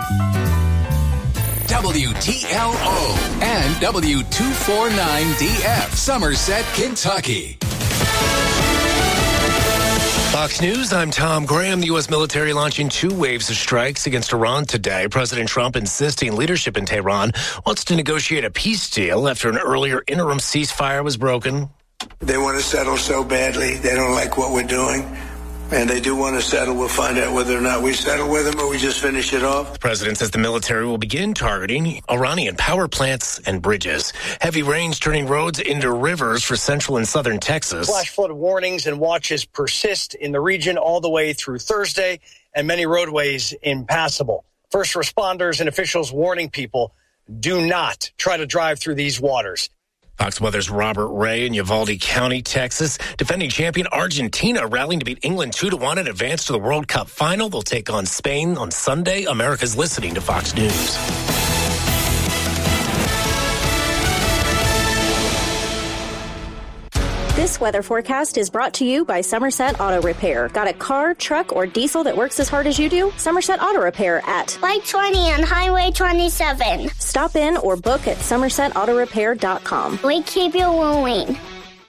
WTLO and W249DF, Somerset, Kentucky. Fox News, I'm Tom Graham. The U.S. military launching 2 waves of strikes against Iran today. President Trump insisting leadership in Tehran wants to negotiate a peace deal after an earlier interim ceasefire was broken. They want to settle so badly. They don't like what we're doing. And they do want to settle. We'll find out whether or not we settle with them or we just finish it off. The president says the military will begin targeting Iranian power plants and bridges. Heavy rains turning roads into rivers for central and southern Texas. Flash flood warnings and watches persist in the region all the way through Thursday, and many roadways impassable. First responders and officials warning people, do not try to drive through these waters. Fox Weather's Robert Ray in Uvalde County, Texas. Defending champion Argentina rallying to beat England 2-1 and advance to the World Cup final. They'll take on Spain on Sunday. America's listening to Fox News. This weather forecast is brought to you by Somerset Auto Repair. Got a car, truck, or diesel that works as hard as you do? Somerset Auto Repair at Light 20 on Highway 27. Stop in or book at somersetautorepair.com. We keep you moving.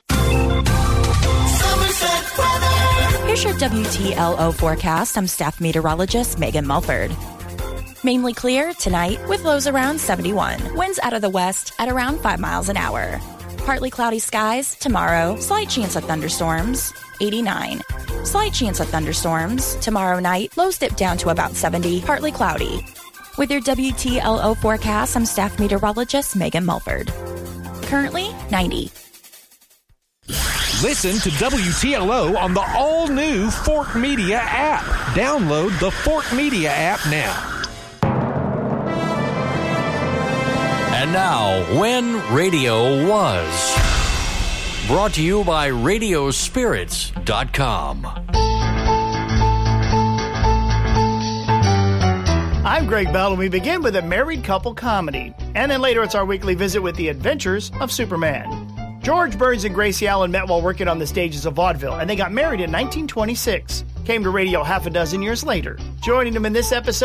Here's your WTLO forecast. I'm staff meteorologist Megan Mulford. Mainly clear tonight with lows around 71. Winds out of the west at around 5 miles an hour. Partly cloudy skies tomorrow. Slight chance of thunderstorms, 89. Slight chance of thunderstorms tomorrow night. Lows dip down to about 70. Partly cloudy. With your WTLO forecast, I'm staff meteorologist Megan Mulford. Currently 90. Listen to WTLO on the all-new Fort Media app. Download the Fort Media app now. And now, When Radio Was. Brought to you by Radiospirits.com. I'm Greg Bell, and we begin with a married couple comedy. And then later it's our weekly visit with the adventures of Superman. George Burns and Gracie Allen met while working on the stages of vaudeville, and they got married in 1926. Came to radio half a dozen years later. Joining them in this episode